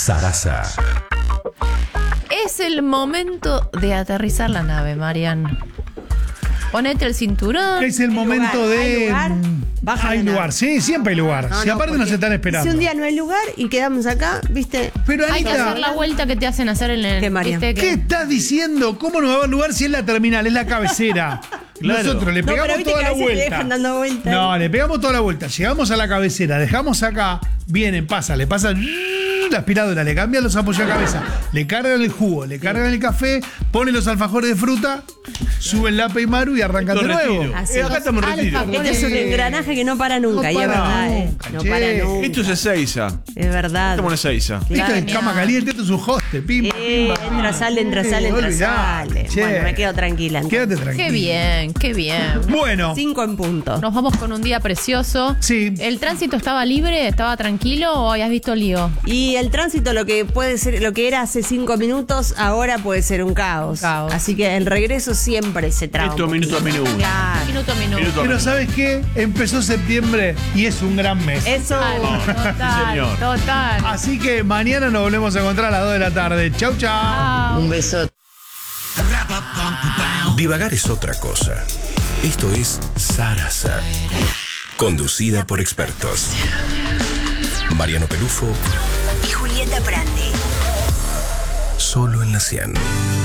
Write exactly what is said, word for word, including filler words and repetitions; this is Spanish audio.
Sarasa. Es el momento de aterrizar la nave, Marian. Ponete el cinturón. Es el momento lugar, de. ¿hay lugar? Baja hay la lugar, nave. sí, siempre hay lugar. No, si no, aparte nos porque están esperando. Si un día no hay lugar y quedamos acá, ¿viste? Pero Hay que Anita, hacer la vuelta que te hacen hacer en el. ¿Qué, Marian? ¿viste? ¿qué Que- estás diciendo? ¿Cómo no va a haber lugar si es la terminal, es la cabecera? Claro. Nosotros le No, pegamos pero viste toda que a la veces te vuelta. dejan dando vueltas. No, le pegamos toda la vuelta. Llegamos a la cabecera, dejamos acá, vienen, pasa, le pasan la aspiradora, le cambian los apoyos a cabeza, le cargan el jugo, le cargan el café, ponen los alfajores de fruta, suben la Maru y arrancan de Esto nuevo. retiro. Así. Eh, acá estamos en retiro. Alfajores. Este es un engranaje que no para nunca, No y es para verdad, eh. nunca, No che. para nunca. Esto es Ezeiza. Es verdad. Estamos en Ezeiza. Esto Claro. es cama caliente, esto es un hostel, pim, pam, Eh, pim, pam, entra, pim. sale, entra, sale, entra, Olvidá, sale. che. Bueno, me quedo tranquila. entonces. Quédate tranquilo. Qué bien, qué bien. Bueno, Cinco en punto. Nos vamos con un día precioso. sí. ¿El tránsito estaba libre? ¿Estaba tranquilo o habías visto lío? Y el tránsito, lo que puede ser, lo que era hace cinco minutos, ahora puede ser un caos. Un caos. Así que el regreso siempre se traba. Esto un minuto a poquito. minuto. Claro. Minuto a minuto. Minuto a Pero minuto. ¿sabes qué? Empezó septiembre y es un gran mes. Eso. Total, Sí, señor. total. Así que mañana nos volvemos a encontrar a las dos de la tarde. Chau, chau. Ah. Un beso. Divagar es otra cosa. Esto es Sarasa. Conducida por expertos. Mariano Pelufo. Y Julieta Prandi. Solo en la cien.